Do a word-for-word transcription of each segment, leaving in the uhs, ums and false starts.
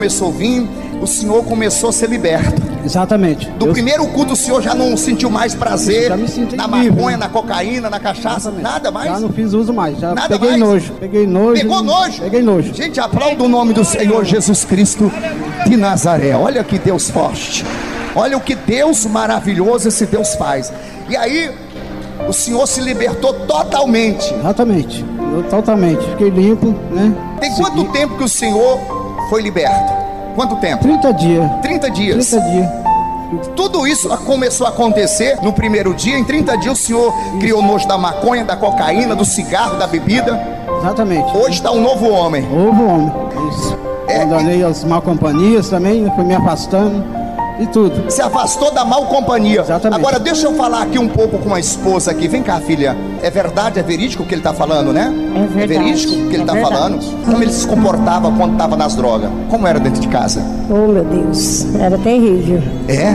começou a vir, o senhor começou a ser liberto. Exatamente. Do eu... primeiro culto o senhor já não sentiu mais prazer já me senti na livre, maconha, né? na cocaína, na cachaça, Exatamente. nada mais? Já não fiz uso mais, já Nada peguei mais? nojo. Peguei nojo. Pegou nojo? Peguei nojo. Gente, aplauda o nome do Senhor Jesus Cristo de Nazaré. Olha que Deus forte. Olha o que Deus maravilhoso esse Deus faz. E aí, o senhor se libertou totalmente. Exatamente. Eu, totalmente. Fiquei limpo, né? Tem quanto Segui... tempo que o senhor foi liberto? Quanto tempo? trinta dias. trinta dias. trinta dias. Tudo isso começou a acontecer no primeiro dia. Em trinta dias o senhor isso. criou nojo da maconha, da cocaína, do cigarro, da bebida. Exatamente. Hoje está um novo homem. Novo homem. Isso. É, Abandonei e... as mal companhias também, fui me afastando. E tudo. Se afastou da mal companhia. Exatamente. Agora deixa eu falar aqui um pouco com a esposa aqui. Vem cá, filha. É verdade, é verídico o que ele está falando, né? É verdade. É verídico o que ele está é falando? Como ele se comportava quando estava nas drogas? Como era dentro de casa? Oh, meu Deus. Era terrível. É?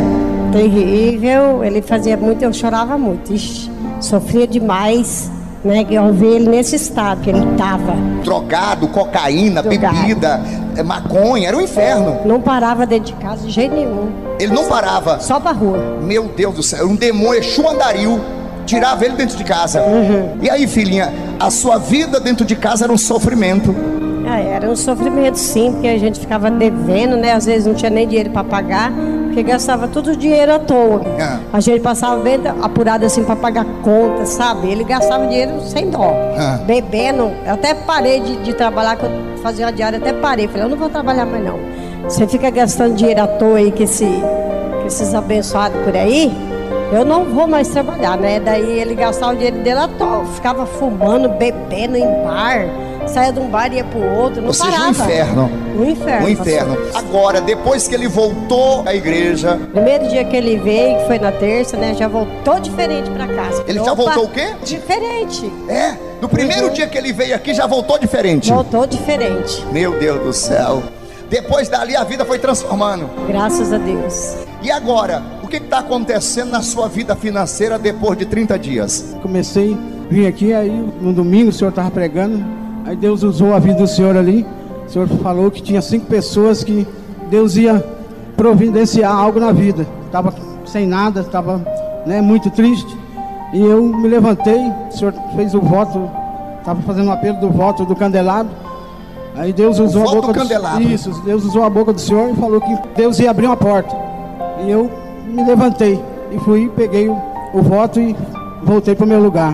Terrível. Ele fazia muito, eu chorava muito. Ixi, sofria demais, né? Eu vi ele nesse estado que ele estava. Drogado, cocaína, Drogado. bebida, maconha. Era um inferno. Não parava dentro de casa de jeito nenhum. Ele não parava? Só pra rua. Meu Deus do céu, um demônio, Exu Andarilho, tirava ele dentro de casa. Uhum. E aí, filhinha, a sua vida dentro de casa era um sofrimento? Ah, era um sofrimento sim, porque a gente ficava devendo, né? Às vezes não tinha nem dinheiro pra pagar, porque gastava todo o dinheiro à toa. Ah. A gente passava bem apurado assim pra pagar conta, sabe? Ele gastava dinheiro sem dó. Ah. Bebendo, eu até parei de, de trabalhar, que eu fazia a diária, até parei. Falei, eu não vou trabalhar mais não. Você fica gastando dinheiro à toa aí com, esse, com esses abençoados por aí, eu não vou mais trabalhar, né? Daí ele gastava o dinheiro dele à toa, ficava fumando, bebendo em bar, saia de um bar e ia pro outro, não Ou seja, parava. um inferno. Um inferno. Um inferno. Agora, depois que ele voltou à igreja... Primeiro dia que ele veio, que foi na terça, né? Já voltou diferente pra casa. Ele Opa, já voltou o quê? Diferente. É? No primeiro uhum. dia que ele veio aqui, já voltou diferente? Voltou diferente. Meu Deus do céu. Depois dali a vida foi transformando. Graças a Deus. E agora, o que está acontecendo na sua vida financeira depois de trinta dias? Comecei, vim aqui, aí no domingo o senhor estava pregando, aí Deus usou a vida do senhor ali. O senhor falou que tinha cinco pessoas que Deus ia providenciar algo na vida. Estava sem nada, estava né, muito triste. E eu me levantei, o senhor fez o voto, estava fazendo um apelo do voto do candelabro. Aí Deus usou a boca do... Isso, Deus usou a boca do senhor e falou que Deus ia abrir uma porta. E eu me levantei e fui, peguei o, o voto e voltei para o meu lugar.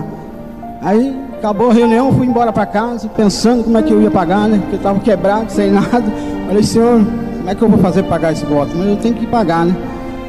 Aí acabou a reunião, fui embora para casa, pensando como é que eu ia pagar, né? Porque eu estava quebrado, sem nada. Falei, senhor, como é que eu vou fazer para pagar esse voto? Mas eu tenho que pagar, né?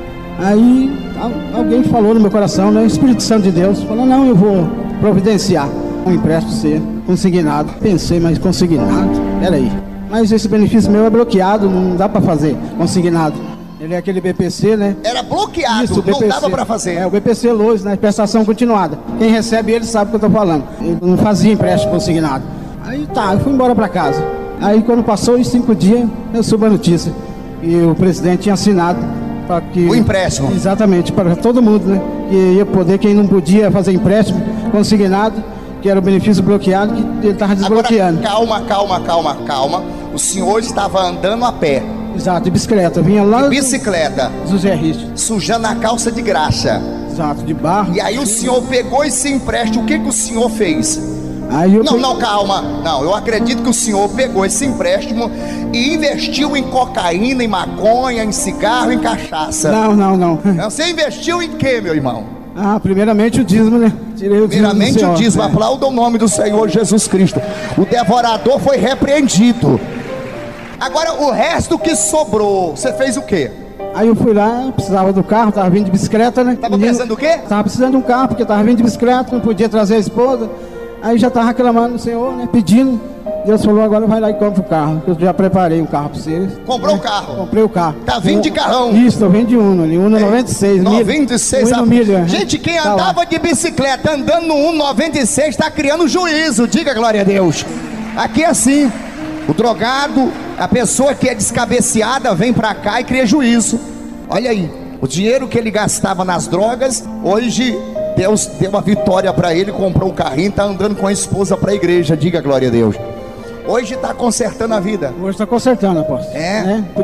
Aí alguém falou no meu coração, né? O Espírito Santo de Deus falou, não, eu vou providenciar um empréstimo ser consignado. Pensei, mas consignado? Peraí. Mas esse benefício meu é bloqueado, não dá para fazer consignado. Ele é aquele B P C, né? Era bloqueado, Isso, não B P C. Dava para fazer. É, o B P C Lois, né? Prestação continuada. Quem recebe ele sabe o que eu tô falando. Ele não fazia empréstimo consignado. Aí tá, eu fui embora para casa. Aí quando passou os cinco dias, eu soube a notícia. E o presidente tinha assinado para que... O empréstimo. Exatamente, para todo mundo, né? Que ia poder, quem não podia fazer empréstimo consignado, que era o benefício bloqueado, que ele estava desbloqueando. Agora, calma, calma, calma, calma. O senhor estava andando a pé. Exato, de bicicleta. Vinha lá de bicicleta. José Risto. Sujando a calça de graxa. Exato, de barro. E aí o senhor pegou esse empréstimo. O que, que o senhor fez? Aí eu não, peguei... não, calma. Não, eu acredito que o senhor pegou esse empréstimo e investiu em cocaína, em maconha, em cigarro, em cachaça. Não, não, não. Você investiu em quê, meu irmão? Ah, primeiramente o dízimo, né? Tirei o primeiramente dízimo o dízimo, é. Aplauda o nome do Senhor Jesus Cristo. O devorador foi repreendido. Agora o resto que sobrou, você fez o quê? Aí eu fui lá, precisava do carro, tava vindo de bicicleta, né? Tava precisando do quê? Tava precisando de um carro, porque tava vindo de bicicleta, não podia trazer a esposa. Aí já tava reclamando do Senhor, né? Pedindo. Deus falou, agora vai lá e compra o carro. Eu já preparei um carro para vocês. Comprou o né? carro? Comprei o carro. Tá vindo de carrão? Isso, tô vindo de Uno, Uno é, noventa e seis. noventa e seis. Uno milha. Gente, quem tá andava lá de bicicleta andando no Uno noventa e seis tá criando juízo. Diga glória a Deus. Aqui é assim. O drogado, a pessoa que é descabeceada, vem pra cá e cria juízo. Olha aí. O dinheiro que ele gastava nas drogas, hoje Deus deu uma vitória para ele, comprou um carrinho, tá andando com a esposa para a igreja. Diga glória a Deus. Hoje está consertando a vida. Hoje está consertando, apóstolo. É. Né?